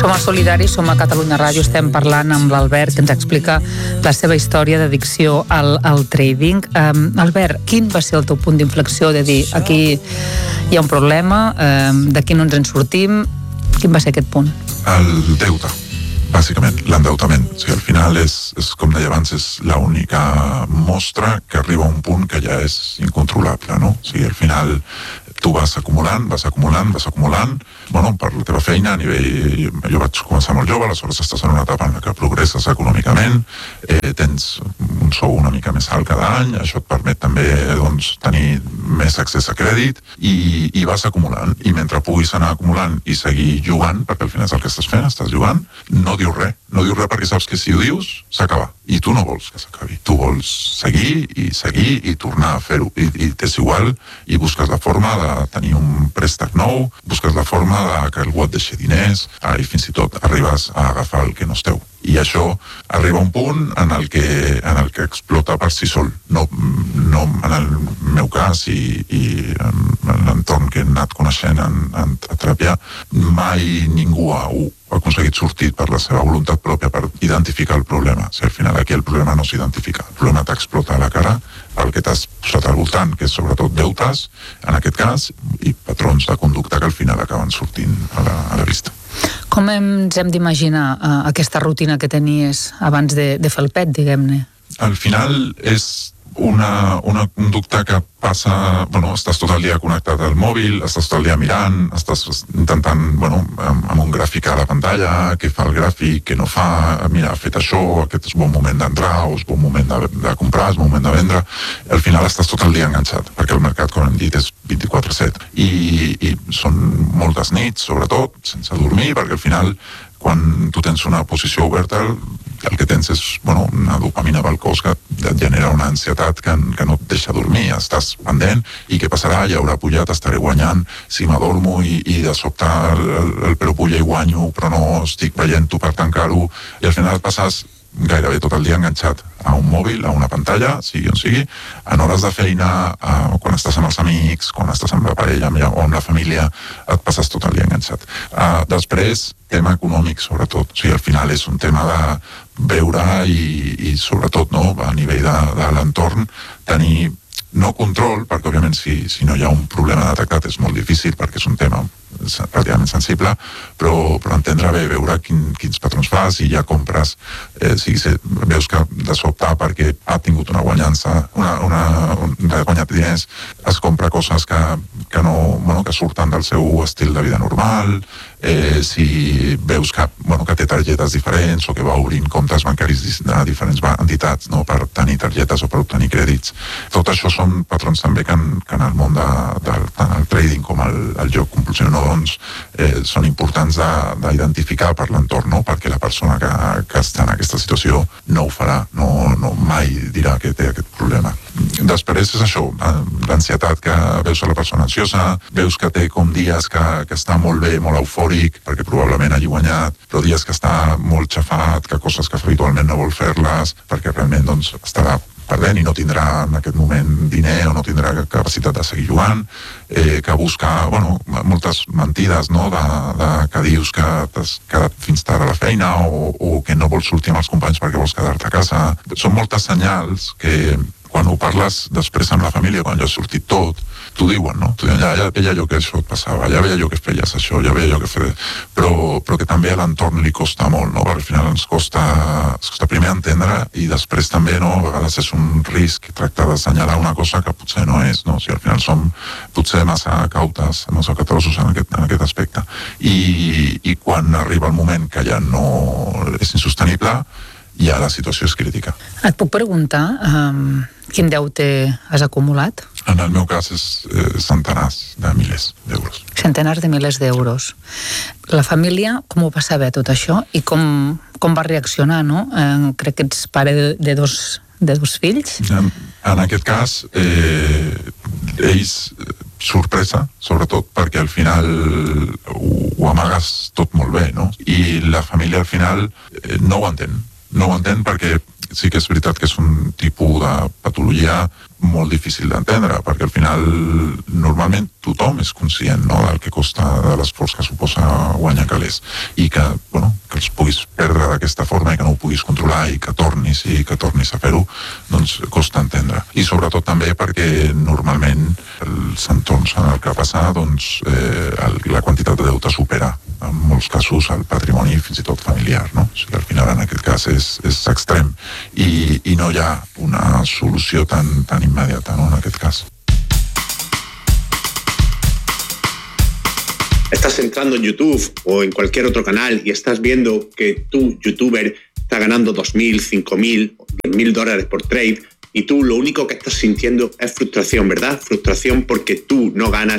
Som a Solidari, som a Catalunya Ràdio, estem parlant amb l'Albert, que ens explica la seva història d'addicció al trading. Albert, quin va ser el teu punt d'inflexió de dir aquí hi ha un problema, d'aquí no ens en sortim? Quin va ser aquest punt? El deute, bàsicament, l'endeutament. O sigui, al final és com deia abans, és l'única mostra que arriba a un punt que ja és incontrolable, no? O sigui, al final tu vas acumulant, bueno, per la teva feina a nivell... Jo vaig començar molt jove, aleshores estàs en una etapa en la que progresses econòmicament, tens un sou una mica més alt cada any, això et permet també doncs, tenir més accés a crèdit i vas acumulant. I mentre puguis anar acumulant i seguir jugant, perquè al final és el que estàs fent, estàs jugant, no dius res perquè saps que si ho dius, s'acaba. I tu no vols que s'acabi. Tu vols seguir i tornar a fer-ho. I t'és igual i busques la forma de tenir un préstec nou, busques la forma de que algú et deixi diners i fins i tot arribes a agafar el que no és teu. I això arriba a un punt en el que explota per si sol. No en el meu cas i en l'entorn que he anat coneixent a teràpia, mai ningú ha aconseguit sortir per la seva voluntat pròpia per identificar el problema. Si al final aquí el problema no s'identifica, el problema t'explota a la cara, el que t'has posat al voltant, que és sobretot deutes, en aquest cas, i patrons de conducta que al final acaben sortint a la vista. Com ens hem d'imaginar aquesta rutina que tenies abans de fer el pet, diguem-ne? Al final és una conducta que passa... Bueno, estàs tot el dia connectat al mòbil, estàs tot el dia mirant, estàs intentant, bueno, amb un gràfic a la pantalla, què fa el gràfic, què no fa, mira, ha fet això, aquest és bon moment d'entrar, o és bon moment de comprar, és bon moment de vendre. Al final estàs tot el dia enganxat, perquè el mercat, com hem dit, és 24/7. I són moltes nits, sobretot, sense dormir, perquè al final, quan tu tens una posició oberta, el que tens és una dopamina pel cos que et genera una ansietat que no et deixa dormir, estàs pendent, i què passarà? Ja haurà pujat, estaré guanyant, si m'adormo i de sobte el Perú puja i guanyo, però no estic veient-ho per tancar-ho, i al final passes gairebé tot el dia enganxat a un mòbil, a una pantalla, sigui on sigui, en hores de feina, quan estàs amb els amics, quan estàs amb la parella o amb la família, et passes tot el dia enganxat. Després, tema econòmic, sobretot. O sigui, al final és un tema de veure i sobretot, a nivell de l'entorn, tenir no control, perquè òbviament si no hi ha un problema detectat és molt difícil, perquè és un tema relativament sensible, però entendre bé, veure quins patrons fas, i ja compres, veus que de sobte perquè ha tingut una guanyança, ha guanyat diners, es compra coses que surten del seu estil de vida normal, si veus que té targetes diferents o que va obrint comptes bancaris de diferents entitats per tenir targetes o per obtenir crèdits. Tot això són patrons també que en el món tant el trading com el joc compulsiu són importants d'identificar per l'entorn, perquè la persona que està en aquesta situació no ho farà, mai dirà que té aquest problema. Després és això, l'ansietat, que veus a la persona ansiosa, veus que té com dies que està molt bé, molt eufòric, perquè probablement hagi guanyat, però dies que està molt xafat, que coses que habitualment no vol fer-les, perquè realment estarà perdent i no tindrà en aquest moment diner o no tindrà capacitat de seguir jugant, que busca moltes mentides, que dius que t'has quedat fins tard a la feina o que no vols sortir amb els companys perquè vols quedar-te a casa. Són moltes senyals que quan ho parles després amb la família, quan ja ha sortit tot, t'ho diuen, no? T'ho diuen, ja veia jo que això et passava, ja veia jo que feies això, ja veia jo que feies... Però que també a l'entorn li costa molt, no? Perquè al final ens costa primer entendre, i després també, a vegades és un risc tractar d'assenyalar una cosa que potser no és, no? O sigui, al final som potser massa cautes, massa catrosos en aquest aspecte. I quan arriba el moment que ja no és insostenible, ja la situació és crítica. Et puc preguntar quin deute has acumulat? En el meu cas és centenars de milers d'euros. Centenars de milers d'euros. La família, com ho va saber tot això i com va reaccionar, no? Crec que ets pare de dos fills. En aquest cas, ells sorpresa, sobretot perquè al final ho amagues tot molt bé, no? I la família al final no ho entén. No ho entén perquè sí que és veritat que és un tipus de patologia molt difícil d'entendre, perquè al final normalment tothom és conscient, no?, del que costa, de l'esforç que suposa guanyar calés, i que, bueno, que els puguis perdre d'aquesta forma i que no ho puguis controlar i que tornis a fer-ho, doncs costa entendre. I sobretot també perquè normalment els entorns en el que passa, doncs la quantitat de deute supera en molts casos el patrimoni fins i tot familiar, no? O sigui, al final en aquest cas és extrem i no hi ha una solució tan immediata, no?, en aquest cas. Estás entrando en YouTube o en cualquier otro canal y estás viendo que tu youtuber está ganando $2,000, $5,000, $10,000 por trade y tú lo único que estás sintiendo es frustración, ¿verdad? Frustración porque tú no ganas